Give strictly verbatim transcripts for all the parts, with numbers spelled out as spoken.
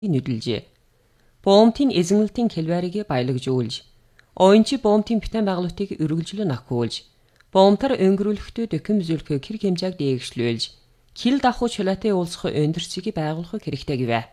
нүдэлжээ. Боомтын эзэнгэлтийн хэлбэрийг баялагжуулж, оюунчи боомтын бүтээн байгуулалтыг үргэлжлэн ахиулж, боомтар өнгөрүүлэхдээ дөхөм зөвлөхөө хэр хэмжээг дээгшлүүлж, кил дахуу чулаатай уулзах өндөрцгийг байгуулах хэрэгтэй гэвэ.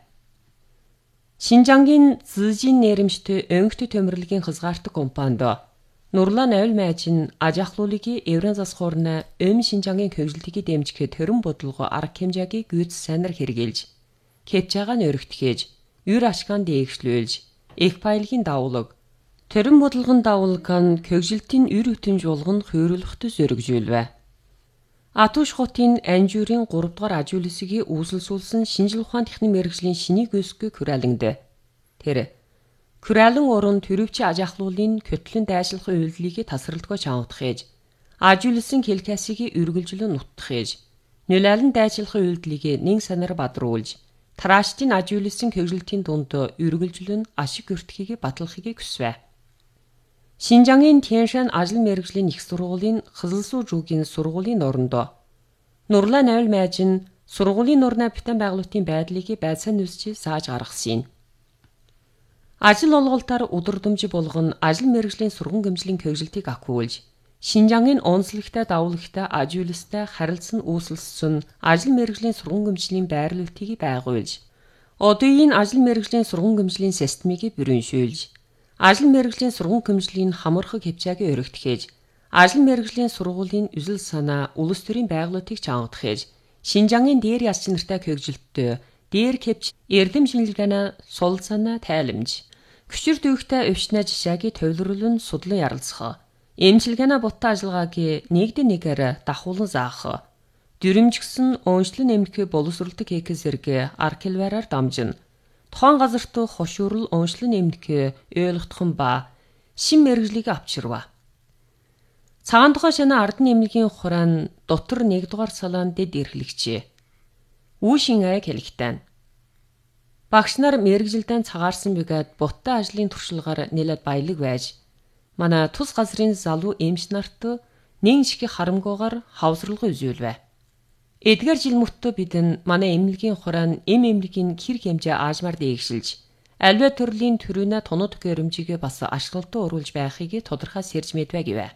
Шинжангийн зэжин нэрэмжтэй өнгөт төмөрлөгийн хязгаартаг компанид Нурлан авил майчин аж ахлуулыг Еврен засхуурна өм Шинжангийн хөгжилтийг дэмжихэд төрөн бодлого арга хэмжээгийг гүйц сайнар хэрэгжилж, кепчаага нь өргөтгөөж, юр ашгаан дээгшлүүлж, их баялагын давуулга, төрөн бодлогын давуулгын хөгжилтийн үр өтөмж болгон хөөрлөхтөс өргөжүүлвэ. Атуш хотын анжуурын гурав дахь аж үйлсийг үүсэлсүүлсэн шинжил ухаан техник мэргэжлийн шинийг өсгөх хүрээлэнд. Тэр Хүрээлэн уран төрөвч аж ахлуулын көтлөн дайшлах үйлдэлийг тасралтгүй чангадахэж, аж үйлсэн хэлкасыг үргэлжлэн нутгахэж, нөлөөлөн дайшлах үйлдэлийг нэг санаар бадруулж, тараачдын аж үйлсэн хөгжилтийн дунд үргэлжлэн ашиг өртөхийг батлахыг хүсвэ. Шинжангийн Тяншан ажил мэргэжлийн их сургуулийн Хызылсуу жуугийн сургуулийн орондоо Нурлан авил майчин сургуулийн нурнаа бүтээн байгуулалтын байдлыг байцаан нүсч зааж гаргасан юм. Ажил олголтоор удирдамж болгон ажил мэргэжлийн сургууль гэмжлийн хөгжилтийг ахиулж, Шинжангийн онцлогтой давуулагтай аж үйлстэй харилцан үүсэлсэн ажил мэргэжлийн сургууль гэмжлийн байрлуулалтыг байгуулж, одоогийн ажил мэргэжлийн сургууль гэмжлийн системийг бүрэншүүлж, ажил мэргэжлийн сургууль гэмжлийн хамархаг хэмжээг өргөтгөхөж, ажил мэргэжлийн сургуулийн үзэл санаа улс төрийн байгуулалтыг чангадахэж, Шинжангийн дээр яс чанартай хөгжилттэй дээр кепч эрдэм шинжилгээний сул санаа тайламж, Күчир дүүхтэй өвчнэ жишээгийг төвлөрүүлэн судлан ярилцах. Эмчилгээний бутта ажиллагааг нэгдэ нэгээр дахуулан заах. Дүрмжгсэн ууншлан нэмэх боловсролтог хийх зэрэг аркелвараар дамжин. Тухайн газарт хошуурл ууншлан нэмэх ойлгохтхон ба шин мэргэжлийг авчирва. Цагаан тухай шана ардны эмнэлгийн хураан дотор нэгдүгээр салаан дэд эрхлэгчээ. Үүшин ай хэлэгтэн. Багш нар мэргэжилдэн цагаарсан бөгөөд буттай ажлын туршлагаар нэлээд баялаг байж, манай тус газрын залуу эмч нарт нэг шиг харамгуугаар хавсралгын үзүүлвэ. Эдгээр жил мөттө бидэн манай эмнэлгийн хураан эм эмнэлгийн хэр хэмжээ аажмаар дээгшилж, альва төрлийн төрөнө тунод гэрэмжигээ бас ашиглалтаа оруулж байхыг тодорхой сэрж мэдвэ гэвэ.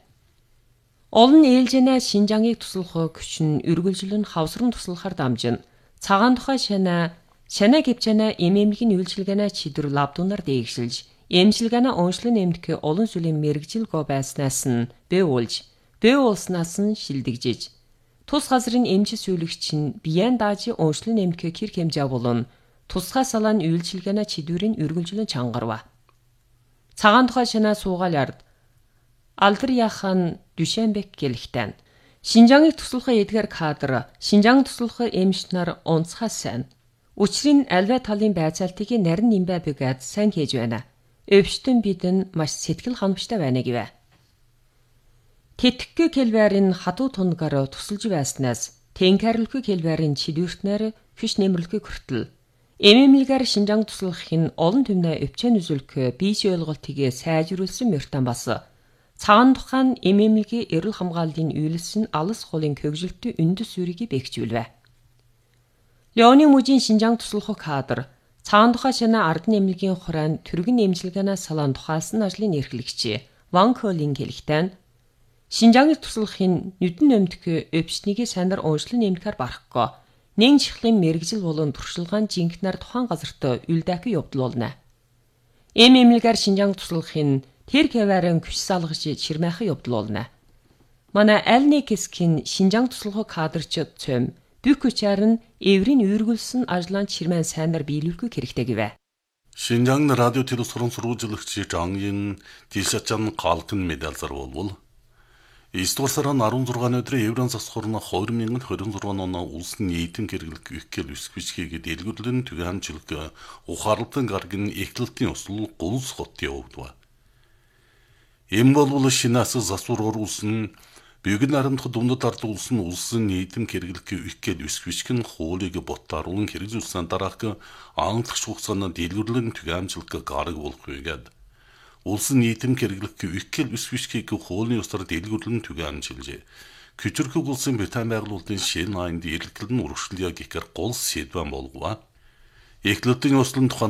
Олон ээлжинэ Шинжангийг туслах күч нь үргэлжлэн хавсран туслахаар дамжин, цагаан тухай шанаа Шанаа гівчана эмэмлэгийн үйлчилгээнэ чидөр лабдунаар дээгшилж, эмчилгээнэ уншлан нэмдэх олон сүлийн мэрэгжил го байснаас нь бэ уулж, бэ уулснаас нь шилдэгжиж, тус газрын эмч сүүлэгч нь биеэн даажи уншлан нэмдэх хэр хэмжээ болон тусгай салаан үйлчилгээнэ чидүүрийн үргэлжлэн чангарва. Цагаан тухай шанаа суугаал ярд Алдар яхан Дюшенбек гэлэхтэн. Шинжангийг туслахын эдгээр кадр, Шинжанг туслахын эмч нар унцхай сайн. Учрын альва талын байцаалтыг нарийн нэмбэ бөгөөд сайн хийж байна. Өвчтөн бидэн маш сэтгэл ханамжтай байна гэвэ. Тэтгэх хэлбэрийн хатуу тунгаар тусалж байснаас тэнхарлөх хэлбэрийн чидүүртнэр хүч нэмэрлэхийг хүртэл эмэмлэгээр Шинжанг туслахыг нь олон түмнэ өвчөн үзүүлэх бийж ойлголтыг сайжруулсан мөртөн бас цагаан тухайн эмэмлэгийн эрүүл хамгааллын үйлс нь алс хуулын хөгжилтийн үндэс үүрийг бэхжүүлвэ. Леоны мужийн Шинжанг туслах кадр, цагаан тухай шанаа ардны эмнэлгийн хураан түргэн эмчилгээнэ салаан тухайлсан ажлын эрхлэгч Ван Колин гэлэхтэн. Шинжангийг туслахын нүдэн нэмдэх өвчтнийг сайнаар ууншлан нэмдэхээр барахгүй. Нэг чихлийн мэрэгжил болон туршилгаан жинхнээр тухайн газарт үлдээх явдал болно. Эм эмнэлгээр Шинжанг туслахын тэр хэвээрэн күч салгаж чирмээх явдал болно. Манай аль нэг хэсгийн Шинжанг туслах кадрч цөм бүх хүчээр нь эврийн үүргэлсэн ажлаан чирмэн сайнаар биелүүлэх хэрэгтэй гэвэ. Шинжанг радио телевиз суран сурвалжлагч Жангийн Тишачан галкын медаль зарвал. Эсдүгээр сарын арван зургааны өдрийн Еврен засхуурна хоёр мянган двадцать шесть оны улсын нийтийн хэрэглэх ихгэл үсгвичгийг дэлгүүрлэн түгээмжлэг ухаарлалтын гаргийн эхлэлтийн усл гулс хот явагдва. Эм болвол шинаас засваргаар улсын Бүгд нарамдах дундад ард улсын улсын нийтэм хэрэглэх ихгэл үсгвичгэн хуулийг боттааруулан хэрэгжүүлсэн дараах анхлагч хугацааны дэлгүүрлэн түгээмжлэг гараг болох үгээд улсын нийтэм хэрэглэх ихгэл үсгвичгийг хуулийн ёсоор дэлгүүрлэн түгээмжилжээ. Küçük улсын Британи байгууллагын шин айнд эргэлтэн урагшлыг ихэр гол сэдвэн болгова. Эхлэлтийн өслөн тухайн